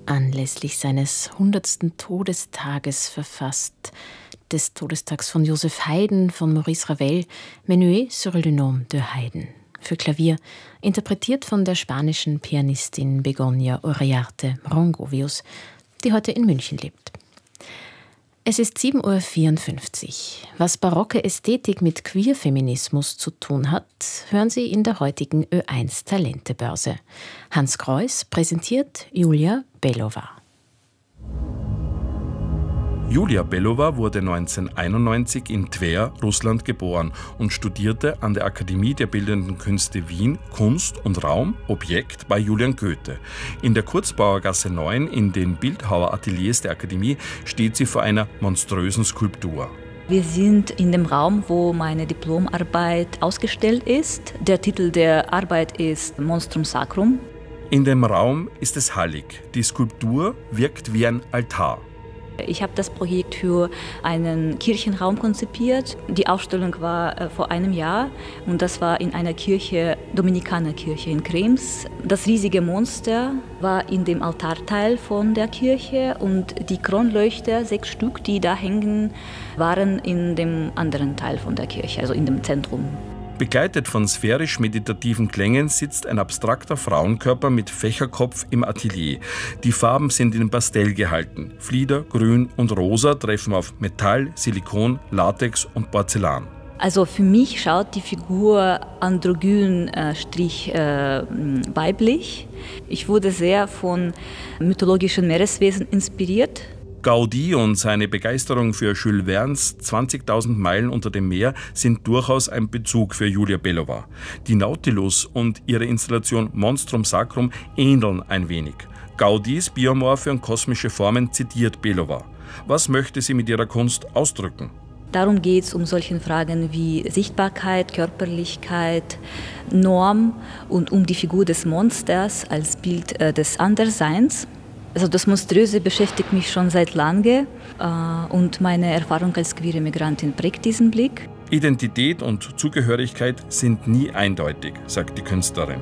anlässlich seines 100. Todestages verfasst, des Todestags von Joseph Haydn, von Maurice Ravel, Menuet sur le nom de Haydn, für Klavier, interpretiert von der spanischen Pianistin Begoña Uriarte Rongovius, die heute in München lebt. Es ist 7:54 Uhr. Was barocke Ästhetik mit Queerfeminismus zu tun hat, hören Sie in der heutigen Ö1 Talentebörse. Hans Kreuss präsentiert Julia Belova. Julia Belova wurde 1991 in Twer, Russland, geboren und studierte an der Akademie der Bildenden Künste Wien Kunst und Raum, Objekt bei Julian Goethe. In der Kurzbauergasse 9 in den Bildhauerateliers der Akademie steht sie vor einer monströsen Skulptur. Wir sind in dem Raum, wo meine Diplomarbeit ausgestellt ist. Der Titel der Arbeit ist Monstrum Sacrum. In dem Raum ist es hallig. Die Skulptur wirkt wie ein Altar. Ich habe das Projekt für einen Kirchenraum konzipiert. Die Ausstellung war vor einem Jahr und das war in einer Kirche, Dominikanerkirche in Krems. Das riesige Monster war in dem Altarteil von der Kirche und die Kronleuchter, 6 Stück, die da hängen, waren in dem anderen Teil von der Kirche, also in dem Zentrum. Begleitet von sphärisch-meditativen Klängen sitzt ein abstrakter Frauenkörper mit Fächerkopf im Atelier. Die Farben sind in Pastell gehalten. Flieder, Grün und Rosa treffen auf Metall, Silikon, Latex und Porzellan. Also für mich schaut die Figur androgyn weiblich. Ich wurde sehr von mythologischen Meereswesen inspiriert. Gaudí und seine Begeisterung für Jules Verne's 20.000 Meilen unter dem Meer sind durchaus ein Bezug für Julia Belova. Die Nautilus und ihre Installation Monstrum Sacrum ähneln ein wenig. Gaudís biomorphe und kosmische Formen zitiert Belova. Was möchte sie mit ihrer Kunst ausdrücken? Darum geht es um solche Fragen wie Sichtbarkeit, Körperlichkeit, Norm und um die Figur des Monsters als Bild des Andersseins. Also das Monströse beschäftigt mich schon seit lange und meine Erfahrung als queere Migrantin prägt diesen Blick. Identität und Zugehörigkeit sind nie eindeutig, sagt die Künstlerin.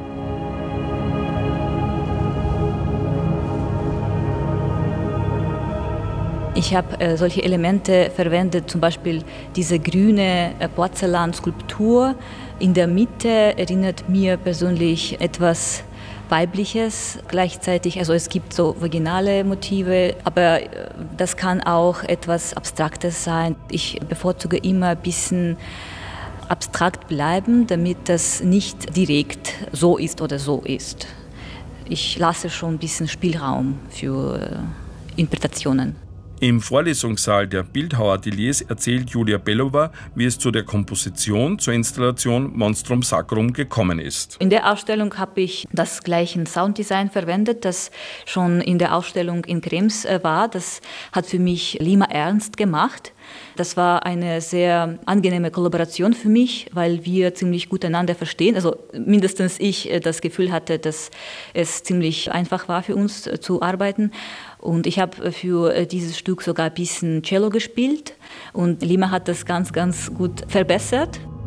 Ich habe solche Elemente verwendet, zum Beispiel diese grüne Porzellanskulptur. In der Mitte erinnert mir persönlich etwas Weibliches gleichzeitig, also es gibt so vaginale Motive, aber das kann auch etwas Abstraktes sein. Ich bevorzuge immer ein bisschen abstrakt bleiben, damit das nicht direkt so ist oder so ist. Ich lasse schon ein bisschen Spielraum für Interpretationen. Im Vorlesungssaal der Bildhauerateliers erzählt Julia Belova, wie es zu der Komposition zur Installation Monstrum Sacrum gekommen ist. In der Ausstellung habe ich das gleiche Sounddesign verwendet, das schon in der Ausstellung in Krems war. Das hat für mich Lima Ernst gemacht. Das war eine sehr angenehme Kollaboration für mich, weil wir ziemlich gut einander verstehen. Also mindestens ich das Gefühl hatte, dass es ziemlich einfach war für uns zu arbeiten. Und ich habe für dieses Stück sogar ein bisschen Cello gespielt und Lima hat das ganz, ganz gut verbessert.